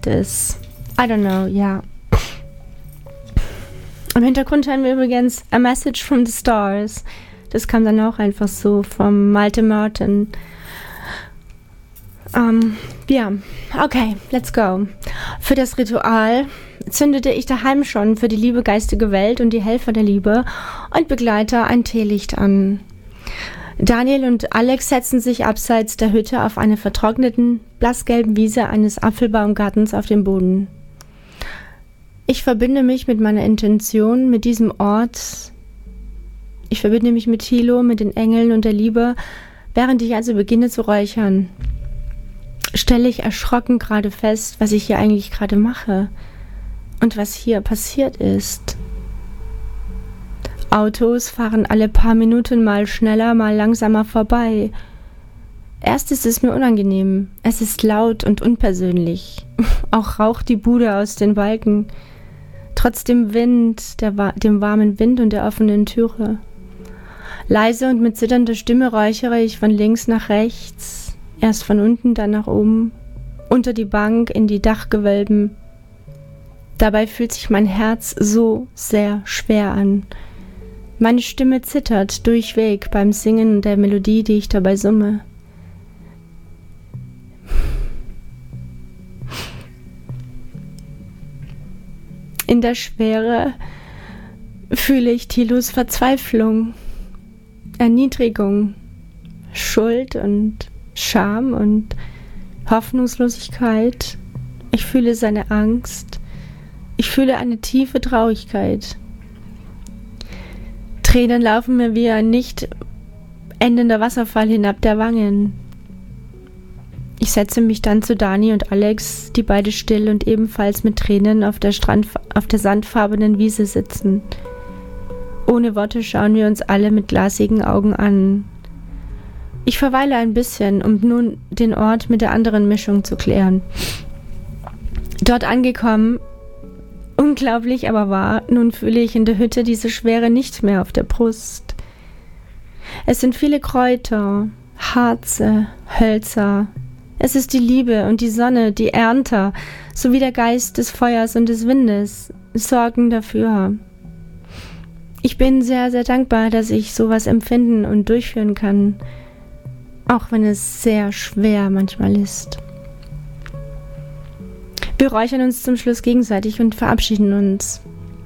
das. I don't know, ja. Im Hintergrund hören wir übrigens A Message from the Stars. Das kam dann auch einfach so vom Malte Martin. Ja, okay, let's go. Für das Ritual zündete ich daheim schon für die liebe geistige Welt und die Helfer der Liebe und Begleiter ein Teelicht an. Daniel und Alex setzten sich abseits der Hütte auf einer vertrockneten, blassgelben Wiese eines Apfelbaumgartens auf den Boden. Ich verbinde mich mit meiner Intention, mit diesem Ort. Ich verbinde mich mit Thilo, mit den Engeln und der Liebe, während ich also beginne zu räuchern. Stelle ich erschrocken gerade fest, was ich hier eigentlich gerade mache und was hier passiert ist. Autos fahren alle paar Minuten mal schneller, mal langsamer vorbei. Erst ist es mir unangenehm. Es ist laut und unpersönlich. Auch raucht die Bude aus den Balken. Trotz dem Wind, dem warmen Wind und der offenen Türe. Leise und mit zitternder Stimme räuchere ich von links nach rechts. Erst von unten, dann nach oben, unter die Bank, in die Dachgewölben. Dabei fühlt sich mein Herz so sehr schwer an. Meine Stimme zittert durchweg beim Singen der Melodie, die ich dabei summe. In der Schwere fühle ich Thilos Verzweiflung, Erniedrigung, Schuld und Scham und Hoffnungslosigkeit. Ich fühle seine Angst. Ich fühle eine tiefe Traurigkeit. Tränen laufen mir wie ein nicht endender Wasserfall hinab der Wangen. Ich setze mich dann zu Dani und Alex, die beide still und ebenfalls mit Tränen auf der sandfarbenen Wiese sitzen. Ohne Worte schauen wir uns alle mit glasigen Augen an. Ich verweile ein bisschen, um nun den Ort mit der anderen Mischung zu klären. Dort angekommen, unglaublich aber wahr, nun fühle ich in der Hütte diese Schwere nicht mehr auf der Brust. Es sind viele Kräuter, Harze, Hölzer. Es ist die Liebe und die Sonne, die Ernter, sowie der Geist des Feuers und des Windes, sorgen dafür. Ich bin sehr, sehr dankbar, dass ich sowas empfinden und durchführen kann. Auch wenn es sehr schwer manchmal ist. Wir räuchern uns zum Schluss gegenseitig und verabschieden uns.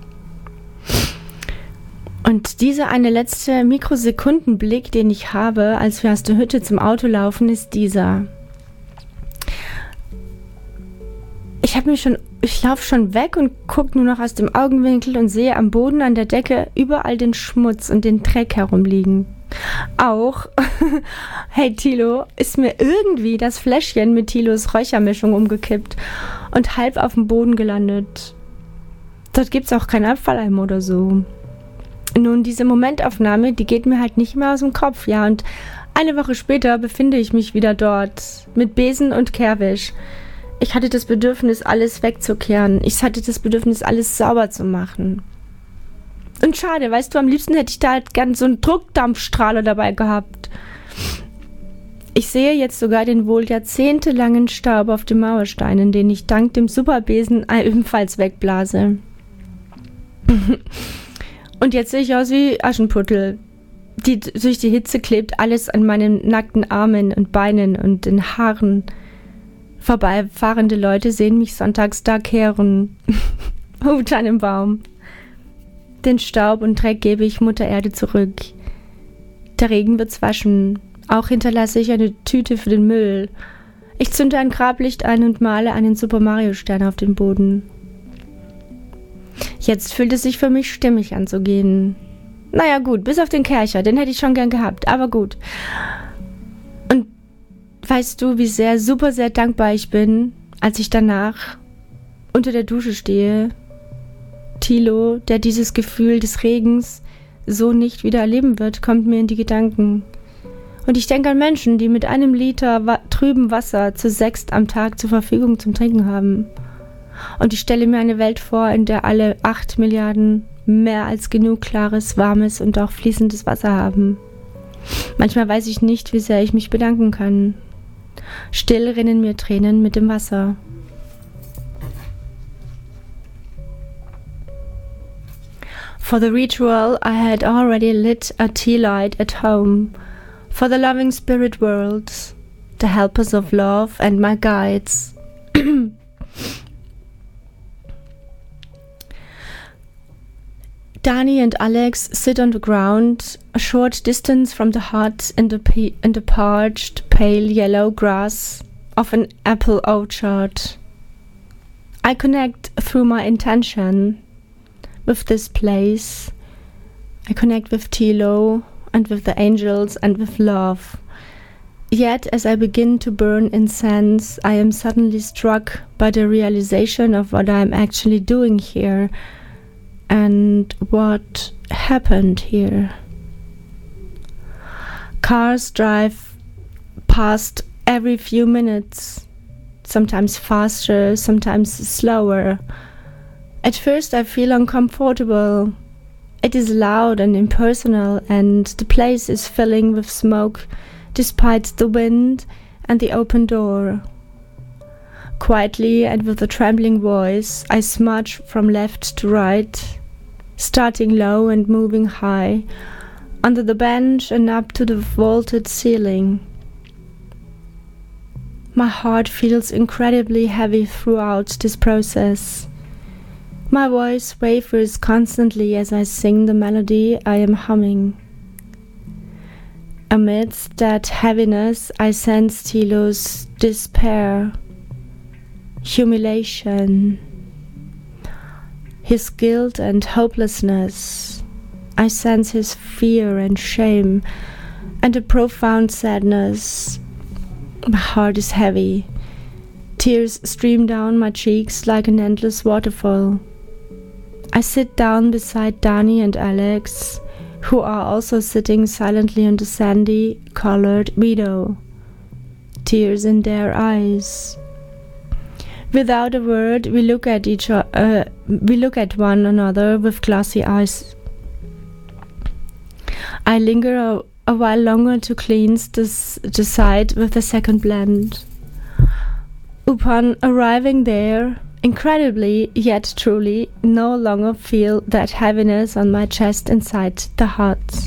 Und dieser eine letzte Mikrosekundenblick, den ich habe, als wir aus der Hütte zum Auto laufen, ist dieser. Ich laufe schon weg und gucke nur noch aus dem Augenwinkel und sehe am Boden, an der Decke überall den Schmutz und den Dreck herumliegen. Auch, hey Thilo, ist mir irgendwie das Fläschchen mit Thilos Räuchermischung umgekippt und halb auf dem Boden gelandet. Dort gibt's auch keinen Abfalleimer oder so. Nun, diese Momentaufnahme, die geht mir halt nicht mehr aus dem Kopf, ja, und eine Woche später befinde ich mich wieder dort, mit Besen und Kehrwisch. Ich hatte das Bedürfnis, alles wegzukehren. Ich hatte das Bedürfnis, alles sauber zu machen. Und schade, weißt du, am liebsten hätte ich da halt gern so einen Druckdampfstrahler dabei gehabt. Ich sehe jetzt sogar den wohl jahrzehntelangen Staub auf den Mauersteinen, den ich dank dem Superbesen ebenfalls wegblase. Und jetzt sehe ich aus wie Aschenputtel. Durch die Hitze klebt alles an meinen nackten Armen und Beinen und den Haaren. Vorbeifahrende Leute sehen mich sonntags da kehren. Hut an den Baum. Den Staub und Dreck gebe ich Mutter Erde zurück. Der Regen wird's waschen. Auch hinterlasse ich eine Tüte für den Müll. Ich zünde ein Grablicht ein und male einen Super Mario Stern auf den Boden. Jetzt fühlt es sich für mich stimmig an zu gehen. Naja gut, bis auf den Kercher, den hätte ich schon gern gehabt, aber gut. Und weißt du, wie super sehr dankbar ich bin, als ich danach unter der Dusche stehe. Thilo, der dieses Gefühl des Regens so nicht wieder erleben wird, kommt mir in die Gedanken. Und ich denke an Menschen, die mit 1 Liter trüben Wasser zu 6 am Tag zur Verfügung zum Trinken haben. Und ich stelle mir eine Welt vor, in der alle 8 Milliarden mehr als genug klares, warmes und auch fließendes Wasser haben. Manchmal weiß ich nicht, wie sehr ich mich bedanken kann. Still rinnen mir Tränen mit dem Wasser. For the ritual, I had already lit a tea light at home. For the loving spirit worlds, the helpers of love and my guides. Dani and Alex sit on the ground, a short distance from the hut in the parched, pale yellow grass of an apple orchard. I connect through my intention with this place. I connect with Tilo and with the angels and with love. Yet, as I begin to burn incense, I am suddenly struck by the realization of what I am actually doing here and what happened here. Cars drive past every few minutes, sometimes faster, sometimes slower. At first I feel uncomfortable. It is loud and impersonal, and the place is filling with smoke despite the wind and the open door. Quietly and with a trembling voice, I smudge from left to right, starting low and moving high, under the bench and up to the vaulted ceiling. My heart feels incredibly heavy throughout this process. My voice wavers constantly as I sing the melody I am humming. Amidst that heaviness, I sense Tilo's despair, humiliation, his guilt and hopelessness. I sense his fear and shame and a profound sadness. My heart is heavy. Tears stream down my cheeks like an endless waterfall. I sit down beside Dani and Alex, who are also sitting silently on the sandy, colored meadow, tears in their eyes. Without a word, we look at one another with glassy eyes. I linger a while longer to cleanse the site with the second blend. Upon arriving there, incredibly yet truly, no longer feel that heaviness on my chest inside the hut.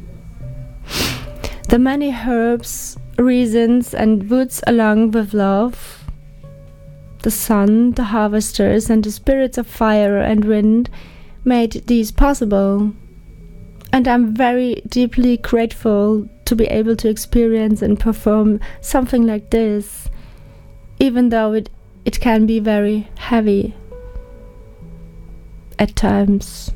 The many herbs, reasons, and woods along with love, the sun, the harvesters, and the spirits of fire and wind made these possible. And I'm very deeply grateful to be able to experience and perform something like this, even though it can be very heavy at times.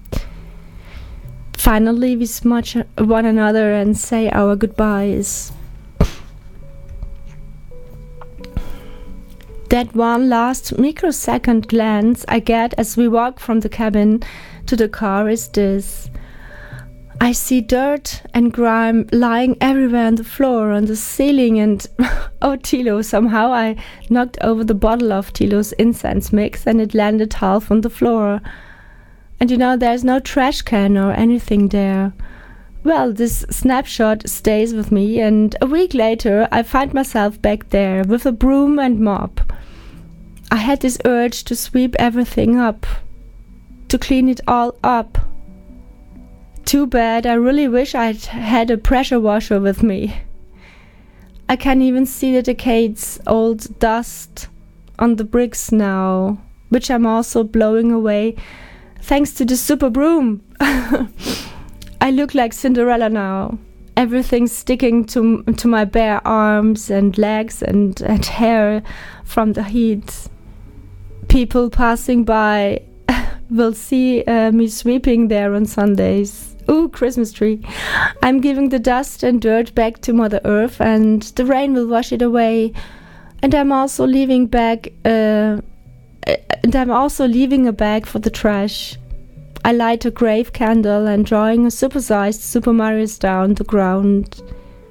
Finally, we smudge one another and say our goodbyes. That one last microsecond glance I get as we walk from the cabin to the car is this. I see dirt and grime lying everywhere on the floor, on the ceiling, and oh, Tilo, somehow I knocked over the bottle of Tilo's incense mix and it landed half on the floor. And there's no trash can or anything there. Well, this snapshot stays with me, and a week later I find myself back there with a broom and mop. I had this urge to sweep everything up, to clean it all up. Too bad, I really wish I'd had a pressure washer with me. I can even see the decades-old dust on the bricks now, which I'm also blowing away thanks to the super broom. I look like Cinderella now. Everything's sticking to my bare arms and legs and hair from the heat. People passing by will see me sweeping there on Sundays. Ooh, Christmas tree. I'm giving the dust and dirt back to Mother Earth, and the rain will wash it away. And I'm also leaving a bag for the trash. I light a grave candle and drawing a supersized Super Mario's down the ground.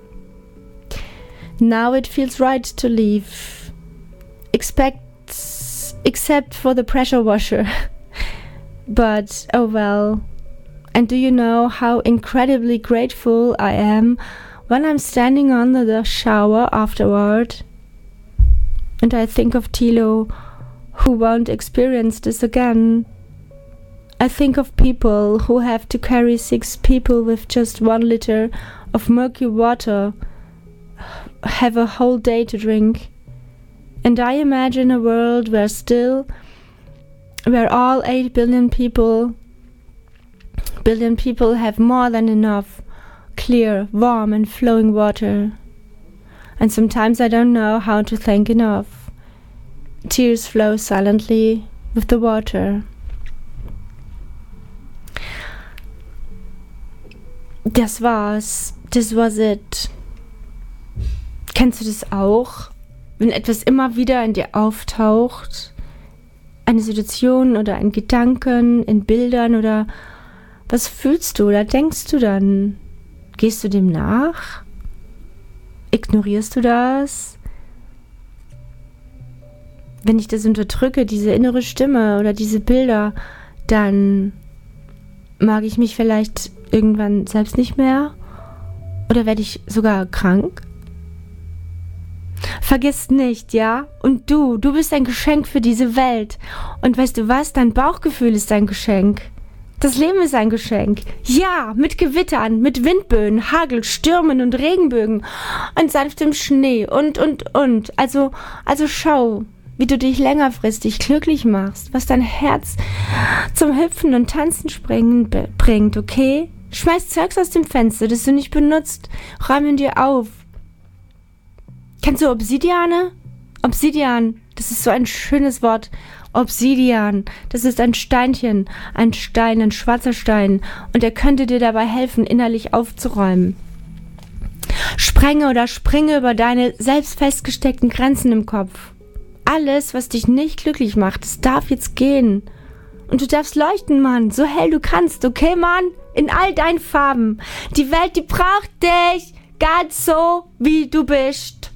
Now it feels right to leave. Except for the pressure washer. But, oh well. And do you know how incredibly grateful I am when I'm standing under the shower afterward? And I think of Tilo, who won't experience this again. I think of people who have to carry 6 people with just 1 liter of murky water, have a whole day to drink. And I imagine a world where all 8 billion people have more than enough clear, warm and flowing water. And sometimes I don't know how to thank enough. Tears flow silently with the water. Das war's. This was it. Kennst du das auch? Wenn etwas immer wieder in dir auftaucht, eine Situation oder ein Gedanken in Bildern oder was fühlst du oder denkst du dann? Gehst du dem nach? Ignorierst du das? Wenn ich das unterdrücke, diese innere Stimme oder diese Bilder, dann mag ich mich vielleicht irgendwann selbst nicht mehr oder werde ich sogar krank? Vergiss nicht, ja? Und du bist ein Geschenk für diese Welt. Und weißt du was? Dein Bauchgefühl ist ein Geschenk. Das Leben ist ein Geschenk. Ja, mit Gewittern, mit Windböen, Hagel, Stürmen und Regenbögen und sanftem Schnee und. Also schau, wie du dich längerfristig glücklich machst, was dein Herz zum Hüpfen und Tanzen springen bringt, okay? Schmeiß Zeugs aus dem Fenster, das du nicht benutzt. Räume ihn dir auf. Kennst du Obsidiane? Obsidian, das ist so ein schönes Wort. Obsidian, das ist ein Steinchen, ein Stein, ein schwarzer Stein. Und er könnte dir dabei helfen, innerlich aufzuräumen. Sprenge oder springe über deine selbst festgesteckten Grenzen im Kopf. Alles, was dich nicht glücklich macht, es darf jetzt gehen. Und du darfst leuchten, Mann, so hell du kannst, okay, Mann? In all deinen Farben. Die Welt, die braucht dich, ganz so, wie du bist.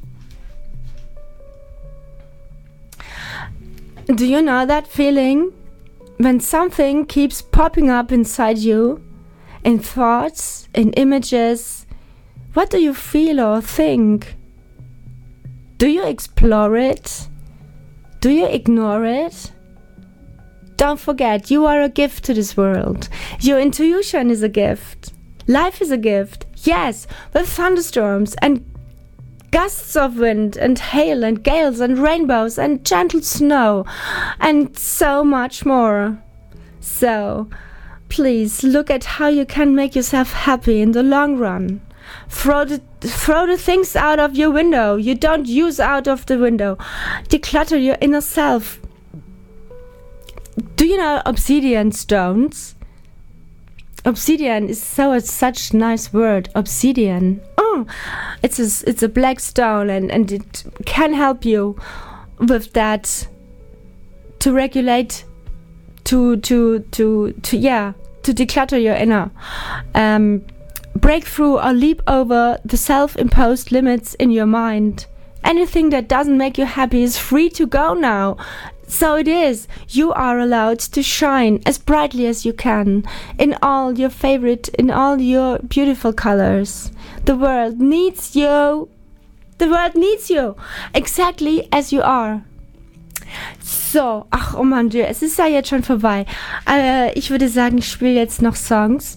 Do you know that feeling? When something keeps popping up inside you, in thoughts, in images, what do you feel or think? Do you explore it? Do you ignore it? Don't forget, you are a gift to this world. Your intuition is a gift. Life is a gift. Yes, with thunderstorms and gusts of wind and hail and gales and rainbows and gentle snow and so much more. So, please look at how you can make yourself happy in the long run. Throw the things out of your window you don't use out of the window. Declutter your inner self. Do you know obsidian stones? Obsidian is such a nice word. Obsidian. Oh, it's a black stone and it can help you with that to regulate, to declutter your inner. Break through or leap over the self-imposed limits in your mind. Anything that doesn't make you happy is free to go now. So it is. You are allowed to shine as brightly as you can in all your beautiful colors. The world needs you. The world needs you. Exactly as you are. So, ach oh Mann, es ist ja jetzt schon vorbei. Ich würde sagen, ich spiele jetzt noch Songs.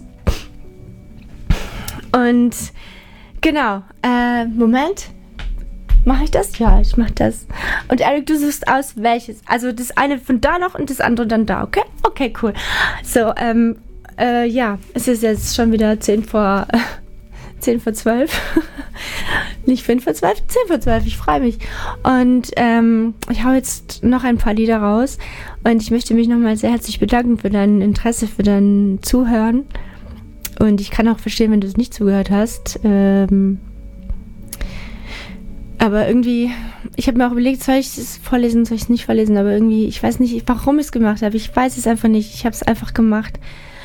Und genau, Moment. Mache ich das? Ja, ich mache das. Und Eric, du suchst aus, welches. Also das eine von da noch und das andere dann da, okay? Okay, cool. So, ja, es ist jetzt schon wieder 10 vor 12. Nicht 5 vor 12, 10 vor 12, ich freue mich. Und ich hau jetzt noch ein paar Lieder raus. Und ich möchte mich nochmal sehr herzlich bedanken für dein Interesse, für dein Zuhören. Und ich kann auch verstehen, wenn du es nicht zugehört hast. Aber irgendwie, ich habe mir auch überlegt, soll ich es vorlesen, soll ich es nicht vorlesen, aber irgendwie, ich weiß nicht, warum ich es gemacht habe. Ich weiß es einfach nicht. Ich habe es einfach gemacht.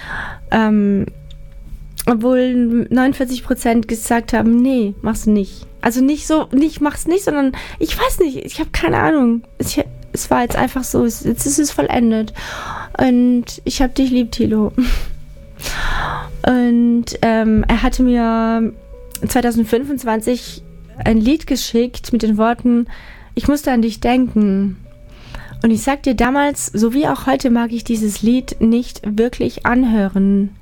Obwohl 49% gesagt haben, nee, mach's nicht. Also nicht so, mach's nicht, sondern ich weiß nicht, ich habe keine Ahnung. Es war jetzt einfach so, jetzt ist es vollendet. Und ich hab dich lieb, Thilo. Und er hatte mir 2025 ein Lied geschickt mit den Worten, ich musste an dich denken. Und ich sag dir, damals, so wie auch heute, mag ich dieses Lied nicht wirklich anhören.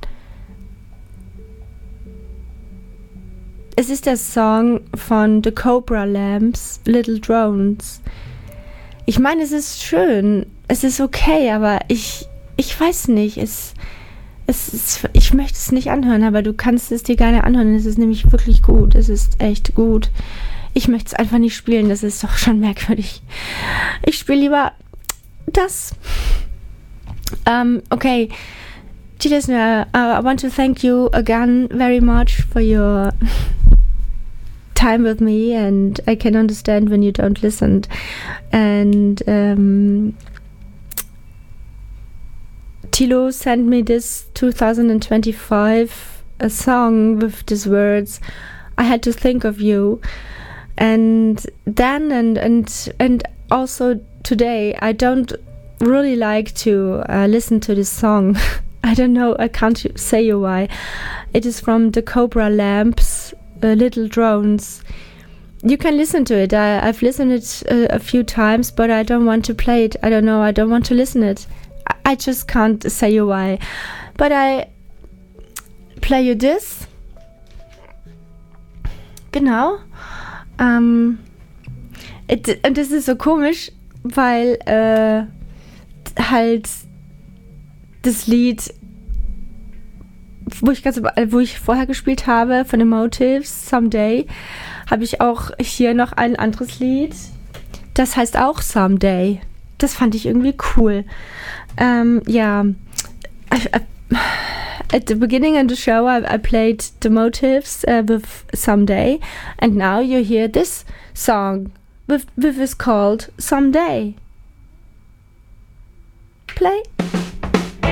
Es ist der Song von The Cobra Lamps, Little Drones. Ich meine, es ist schön, es ist okay, aber ich weiß nicht, ich möchte es nicht anhören, aber du kannst es dir gerne anhören. Es ist nämlich wirklich gut, es ist echt gut. Ich möchte es einfach nicht spielen, das ist doch schon merkwürdig. Ich spiele lieber das. Okay, dear listener, I want to thank you again very much for your time with me, and I can understand when you don't listen. And Tilo sent me this 2025 a song with these words. I had to think of you, and then and also today I don't really like to listen to this song. I don't know, I can't say you why. It is from the Cobra Lamps, Little Drones. You can listen to it. I've listened it a few times, but I don't want to play it. I don't know, I don't want to listen it. I just can't say you why. But I play you this. Genau. Und das ist so komisch, weil halt das Lied, wo ich vorher gespielt habe, von den Motives, Someday, habe ich auch hier noch ein anderes Lied. Das heißt auch Someday. Das fand ich irgendwie cool. Yeah. At the beginning of the show, I played the Motives with Someday, and now you hear this song with is called Someday. Play.